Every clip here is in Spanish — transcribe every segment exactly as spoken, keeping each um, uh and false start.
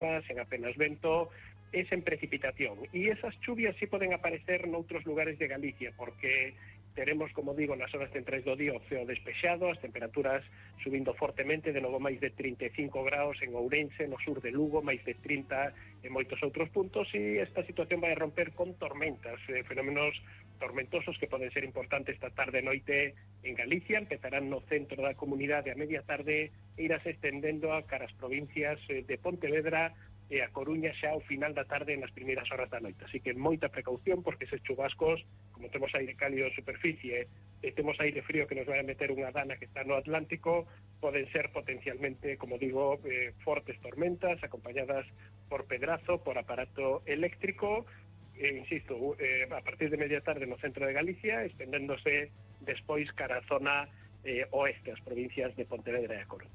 sen apenas vento e sen precipitación. E esas chuvias sí poden aparecer noutros lugares de Galicia, porque teremos, como digo, nas horas centrais do día o ceo despexado, as temperaturas subindo fortemente, de novo máis de trinta e cinco graus en Ourense, no sur de Lugo, máis de trinta en moitos outros puntos, e esta situación vai a romper con tormentas, eh, fenómenos tormentosos que poden ser importantes esta tarde e noite en Galicia. Empezarán no centro da comunidade a media tarde e irás estendendo a cara as provincias de Pontevedra e a Coruña xa ao final da tarde nas primeiras horas da noite. Así que moita precaución, porque eses chubascos, como temos aire cálido en superficie e temos aire frío que nos vai a meter unha dana que está no Atlántico, poden ser potencialmente, como digo, eh, fortes tormentas acompañadas por pedrazo, por aparato eléctrico, e, insisto, eh, a partir de media tarde no centro de Galicia, estendéndose despois cara a zona eh, oeste, as provincias de Pontevedra e a Coruña.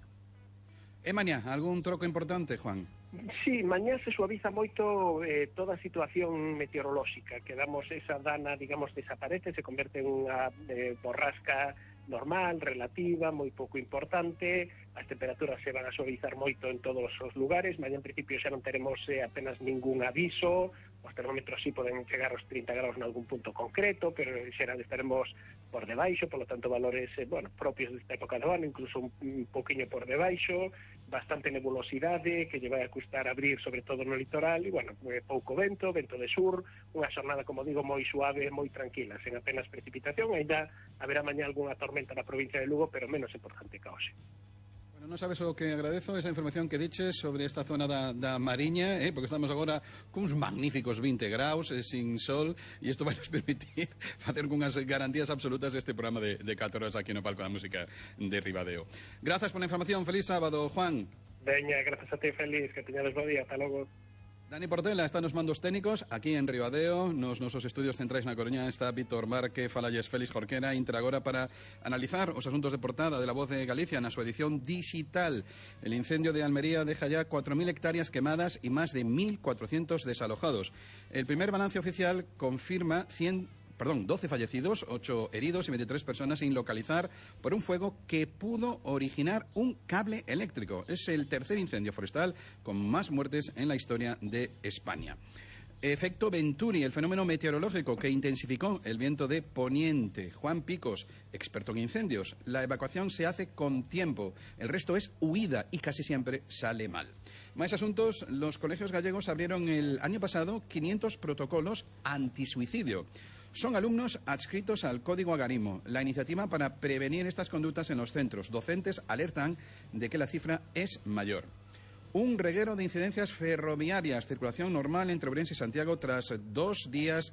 E mañá, algún troco importante, Juan? Sí, mañá se suaviza moito eh, toda a situación meteorolóxica. Quedamos esa dana, digamos, desaparece, se converte en unha eh, borrasca normal, relativa, moi pouco importante. As temperaturas se van a suavizar moito en todos os lugares. Mañá, en principio, xa non teremos eh, apenas ningún aviso. Os termómetros sí poden chegar aos trinta graus en algún punto concreto, pero en xeral estaremos por debaixo, polo tanto valores eh, bueno, propios desta época do ano, incluso un, un poquinho por debaixo, bastante nebulosidade que lle vai a custar abrir sobre todo no litoral, e bueno, eh, pouco vento, vento de sur, unha xornada, como digo, moi suave, moi tranquila, sen apenas precipitación. Ainda haberá mañá algunha tormenta na provincia de Lugo, pero menos importante que hoxe. Bueno, non sabes o que agradezo esa información que diches sobre esta zona da, da Mariña, eh, porque estamos agora cuns magníficos vinte graus, eh, sin sol, e isto vai nos permitir facer cunhas garantías absolutas este programa de, de catro horas aquí no Palco da Música de Ribadeo. Grazas por a información, feliz sábado, Juan. Veña, grazas a ti, feliz, que teñades bo día, ata logo. Dani Portela está nos mandos técnicos aquí en Ribadeo, nos nosos estudios centrais na Coruña está Víctor Marque, falalles Félix Jorquera, intra agora para analizar os asuntos de portada de La Voz de Galicia na súa edición digital. El incendio de Almería deja ya cuatro mil hectáreas quemadas y más de mil cuatrocientos desalojados. El primer balance oficial confirma cien Perdón, doce fallecidos, ocho heridos y veintitrés personas sin localizar por un fuego que pudo originar un cable eléctrico. Es el tercer incendio forestal con más muertes en la historia de España. Efecto Venturi, el fenómeno meteorológico que intensificó el viento de poniente. Juan Picos, experto en incendios. La evacuación se hace con tiempo, el resto es huida y casi siempre sale mal. Más asuntos, los colegios gallegos abrieron el año pasado quinientos protocolos antisuicidio. Son alumnos adscritos al Código Agarimo. La iniciativa para prevenir estas conductas en los centros docentes alertan de que la cifra es mayor. Un reguero de incidencias ferroviarias, circulación normal entre Ourense y Santiago tras dos días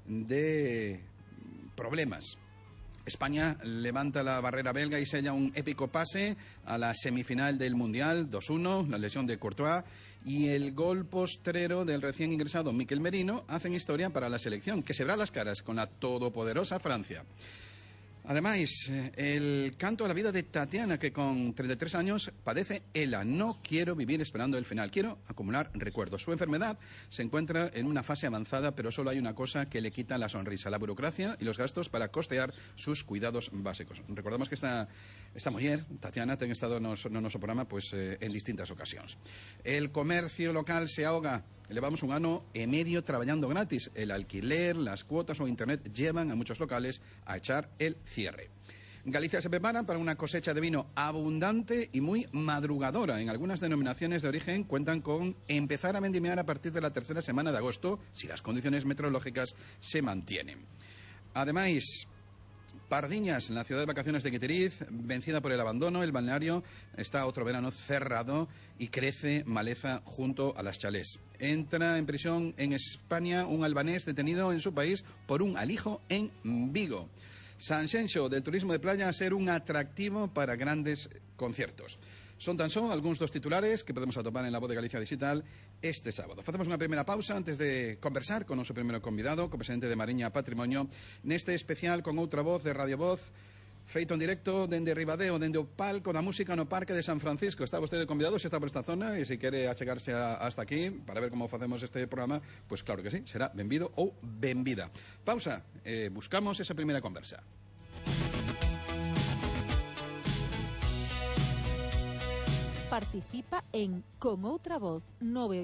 de problemas. España levanta la barrera belga y sella un épico pase a la semifinal del Mundial, dos uno, la lesión de Courtois y el gol postrero del recién ingresado Mikel Merino hacen historia para la selección, que se verá las caras con la todopoderosa Francia. Además, el canto a la vida de Tatiana, que con treinta y tres años padece ELA. No quiero vivir esperando el final, quiero acumular recuerdos. Su enfermedad se encuentra en una fase avanzada, pero solo hay una cosa que le quita la sonrisa, la burocracia y los gastos para costear sus cuidados básicos. Recordamos que esta, esta mujer, Tatiana, ten estado no, no noso programa pues, eh, en distintas ocasións. El comercio local se ahoga. Levamos un ano e medio traballando gratis. El alquiler, las cuotas o internet llevan a muchos locales a echar el cierre. Galicia se prepara para una cosecha de vino abundante y muy madrugadora. En algunas denominaciones de origen cuentan con empezar a vendimiar a partir de la tercera semana de agosto, si las condiciones meteorológicas se mantienen. Además, Pardiñas, en la ciudad de vacaciones de Guitiriz, vencida por el abandono, el balneario está otro verano cerrado y crece maleza junto a las chalés. Entra en prisión en España un albanés detenido en su país por un alijo en Vigo. San Xenxo, del turismo de playa a ser un atractivo para grandes conciertos. Son tan só algúns dos titulares que podemos atopar en La Voz de Galicia Digital este sábado. Facemos unha primeira pausa antes de conversar con o noso primeiro convidado, co presidente de Mariña Patrimonio, neste especial con outra voz de Radio Voz, feito en directo dende Ribadeo, dende o palco da música no Parque de San Francisco. Está vostede convidado, se está por esta zona, e se quere achegarse a, hasta aquí para ver como facemos este programa, pues claro que sí, será benvido ou benvida. Pausa, eh, buscamos esa primeira conversa. Participa en Con Outra Voz nove